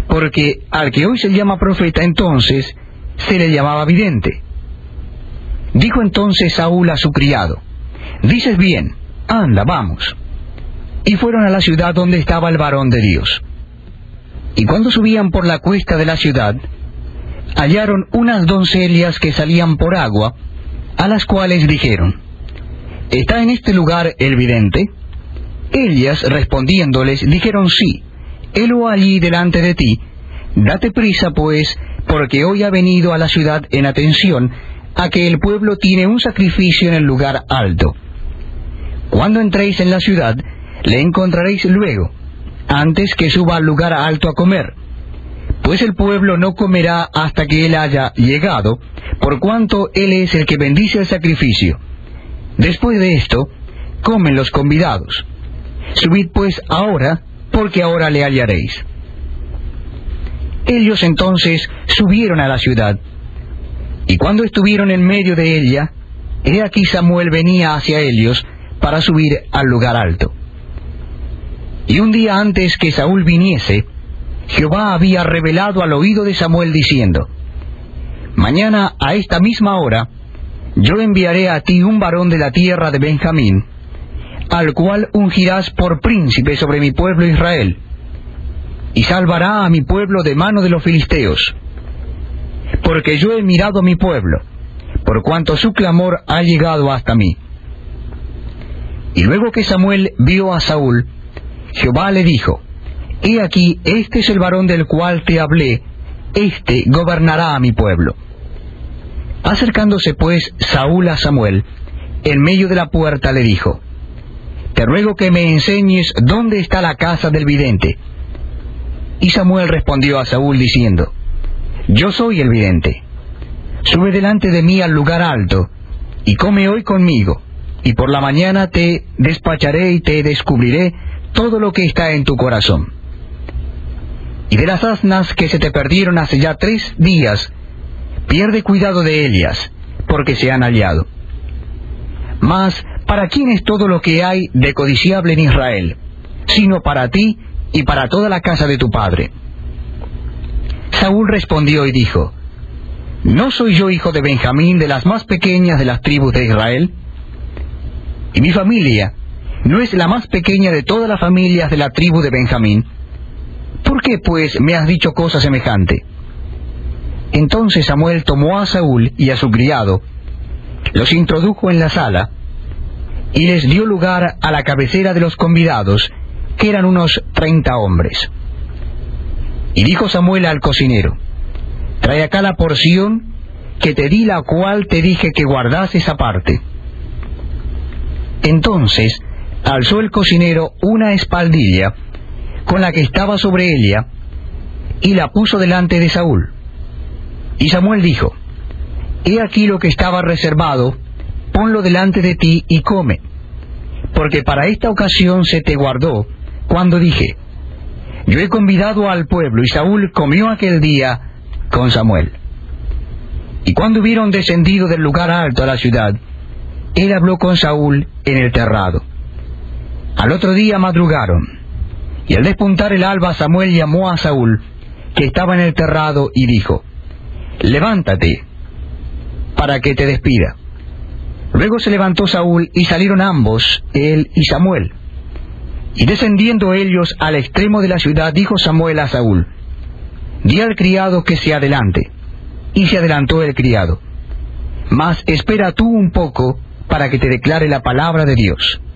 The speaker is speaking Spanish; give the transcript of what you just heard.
porque al que hoy se llama profeta entonces se le llamaba vidente. Dijo entonces Saúl a su criado: «Dices bien, anda, vamos». Y fueron a la ciudad donde estaba el varón de Dios. Y cuando subían por la cuesta de la ciudad, hallaron unas doncellas que salían por agua, a las cuales dijeron: «¿Está en este lugar el vidente?». Ellas, respondiéndoles, dijeron: «Sí, helo allí delante de ti. Date prisa, pues, porque hoy ha venido a la ciudad en atención a que el pueblo tiene un sacrificio en el lugar alto. Cuando entréis en la ciudad, le encontraréis luego, antes que suba al lugar alto a comer, pues el pueblo no comerá hasta que él haya llegado, por cuanto él es el que bendice el sacrificio. Después de esto, comen los convidados. Subid pues ahora, porque ahora le hallaréis». Ellos entonces subieron a la ciudad, y cuando estuvieron en medio de ella, he aquí Samuel venía hacia ellos para subir al lugar alto. Y un día antes que Saúl viniese, Jehová había revelado al oído de Samuel diciendo: «Mañana a esta misma hora yo enviaré a ti un varón de la tierra de Benjamín, al cual ungirás por príncipe sobre mi pueblo Israel, y salvará a mi pueblo de mano de los filisteos. Porque yo he mirado a mi pueblo, por cuanto su clamor ha llegado hasta mí». Y luego que Samuel vio a Saúl, Jehová le dijo: «He aquí, este es el varón del cual te hablé, este gobernará a mi pueblo». Acercándose pues Saúl a Samuel, en medio de la puerta le dijo: «Te ruego que me enseñes dónde está la casa del vidente». Y Samuel respondió a Saúl diciendo: «Yo soy el vidente. Sube delante de mí al lugar alto, y come hoy conmigo, y por la mañana te despacharé y te descubriré todo lo que está en tu corazón. Y de las asnas que se te perdieron hace ya 3 días, pierde cuidado de ellas, porque se han hallado. Mas, ¿para quién es todo lo que hay de codiciable en Israel, sino para ti y para toda la casa de tu padre?» Saúl respondió y dijo: «¿No soy yo hijo de Benjamín, de las más pequeñas de las tribus de Israel? Y mi familia no es la más pequeña de todas las familias de la tribu de Benjamín. ¿Por qué, pues, me has dicho cosa semejante?». Entonces Samuel tomó a Saúl y a su criado, los introdujo en la sala, y les dio lugar a la cabecera de los convidados, que eran unos 30 hombres. Y dijo Samuel al cocinero: «Trae acá la porción que te di, la cual te dije que guardases aparte». Entonces alzó el cocinero una espaldilla con la que estaba sobre ella, y la puso delante de Saúl. Y Samuel dijo: «He aquí lo que estaba reservado, ponlo delante de ti y come, porque para esta ocasión se te guardó, cuando dije: yo he convidado al pueblo». Y Saúl comió aquel día con Samuel. Y cuando hubieron descendido del lugar alto a la ciudad, él habló con Saúl en el terrado. Al otro día madrugaron, y al despuntar el alba Samuel llamó a Saúl, que estaba en el terrado, y dijo: «Levántate, para que te despida». Luego se levantó Saúl, y salieron ambos, él y Samuel. Y descendiendo ellos al extremo de la ciudad, dijo Samuel a Saúl: «Di al criado que se adelante». Y se adelantó el criado. «Mas espera tú un poco, para que te declare la palabra de Dios».